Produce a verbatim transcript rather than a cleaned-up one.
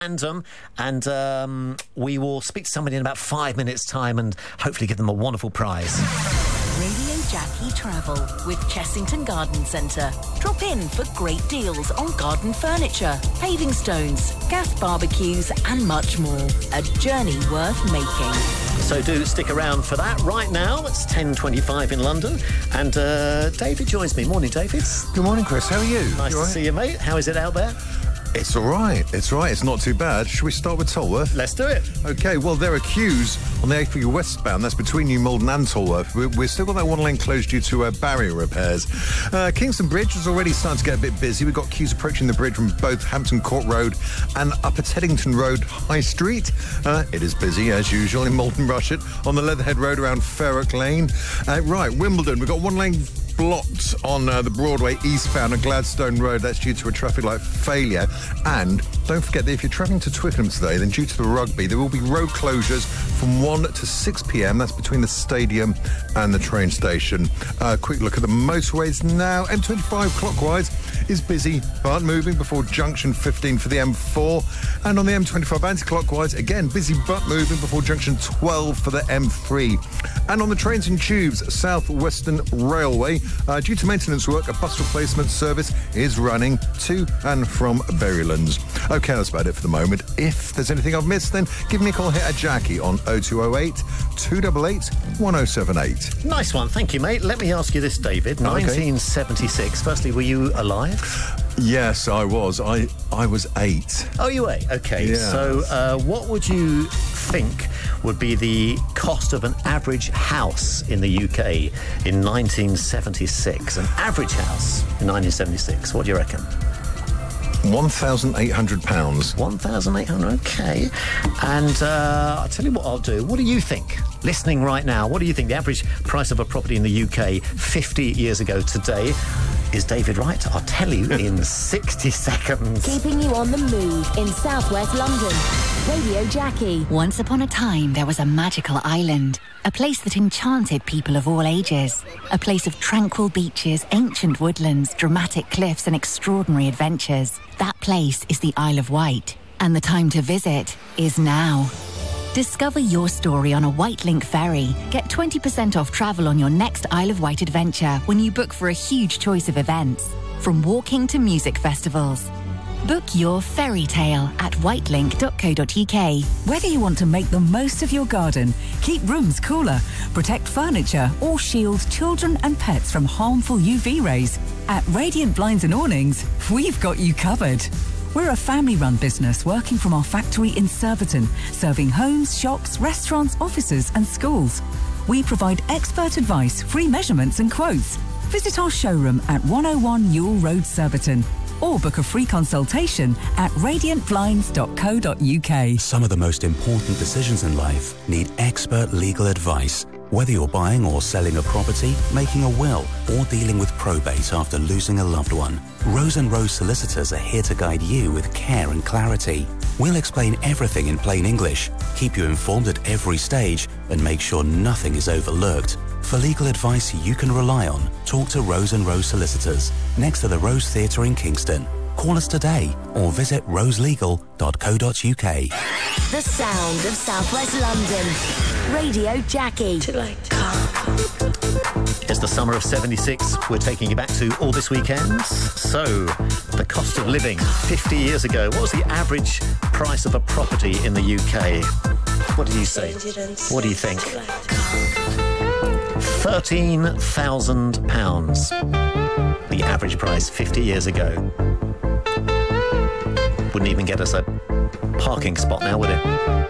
Random, and um, we will speak to somebody in about five minutes' time and hopefully give them a wonderful prize. Radio Jackie Travel with Chessington Garden Centre. Drop in for great deals on garden furniture, paving stones, gas barbecues and much more. A journey worth making. So do stick around for that. Right now, it's ten twenty-five in London, and uh, David joins me. Morning, David. Good morning, Chris. How are you? Nice you to right? see you, mate. How is it out there? It's all right. It's all right. It's not too bad. Should we start with Tolworth? Let's do it. OK, well, there are queues on the A three westbound. That's between New Malden and Tolworth. We're, we've still got that one lane closed due to uh, barrier repairs. Uh, Kingston Bridge is already starting to get a bit busy. We've got queues approaching the bridge from both Hampton Court Road and Upper Teddington Road High Street. Uh, it is busy, as usual, in Malton Rushett on the Leatherhead Road around Ferrock Lane. Uh, right, Wimbledon, we've got one lane blocked on uh, the Broadway eastbound at Gladstone Road. That's due to a traffic light failure. And don't forget that if you're travelling to Twickenham today, then due to the rugby, there will be road closures from one to six p.m. That's between the stadium and the train station. Uh, quick look at the motorways now. M twenty-five clockwise is busy, but moving before junction fifteen for the M four. And on the M twenty-five anti-clockwise, again, busy but moving before junction twelve for the M three. And on the trains and tubes, South Western Railway, uh, due to maintenance work, a bus replacement service is running to and from Berrylands. OK, that's about it for the moment. If there's anything I've missed, then give me a call here at Jackie on oh two oh eight, two eight eight, one oh seven eight. Nice one. Thank you, mate. Let me ask you this, David. Okay. nineteen seventy-six. Firstly, were you alive? Yes, I was. I, I was eight. Oh, you were? OK. Yeah. So uh, what would you think would be the cost of an average house in the U K in nineteen seventy-six? An average house in nineteen seventy-six. What do you reckon? one thousand eight hundred pounds. one thousand eight hundred, OK. And uh, I'll tell you what I'll do. What do you think? Listening right now, what do you think the average price of a property in the U K fifty years ago today? Is David right? I'll tell you in sixty seconds. Keeping you on the move in southwest London. Radio Jackie. Once upon a time, there was a magical island. A place that enchanted people of all ages. A place of tranquil beaches, ancient woodlands, dramatic cliffs and extraordinary adventures. That place is the Isle of Wight. And the time to visit is now. Discover your story on a Wightlink ferry. Get twenty percent off travel on your next Isle of Wight adventure when you book for a huge choice of events. From walking to music festivals. Book your fairy tale at wightlink dot co dot uk. Whether you want to make the most of your garden, keep rooms cooler, protect furniture or shield children and pets from harmful U V rays, at Radiant Blinds and Awnings, we've got you covered. We're a family-run business working from our factory in Surbiton, serving homes, shops, restaurants, offices and schools. We provide expert advice, free measurements and quotes. Visit our showroom at one oh one Ewell Road, Surbiton, or book a free consultation at radiant blinds dot co dot uk. Some of the most important decisions in life need expert legal advice. Whether you're buying or selling a property, making a will, or dealing with probate after losing a loved one, Rose and Rose Solicitors are here to guide you with care and clarity. We'll explain everything in plain English, keep you informed at every stage, and make sure nothing is overlooked. For legal advice you can rely on, talk to Rose and Rose Solicitors, next to the Rose Theatre in Kingston. Call us today or visit rose legal dot co dot uk. The sound of southwest London. Radio Jackie. It's the summer of seventy-six. We're taking you back to all this weekend. So, the cost of living fifty years ago. What was the average price of a property in the U K? What did you say? What do you think? thirteen thousand pounds. The average price fifty years ago. Wouldn't even get us a parking spot now, would it?